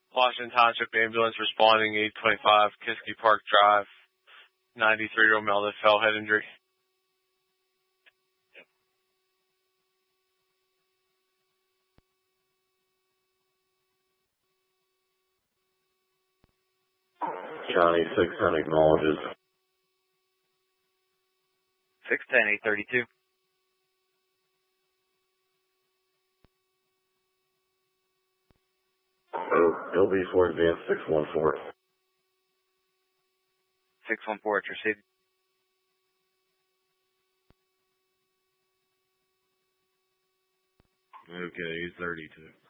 Washington Township ambulance responding 825 Kiski Park Drive. 93-year-old male that fell, head injury. County 610 acknowledges. 610, 832. LB4 advance 614. 614 at your city. Okay, 32.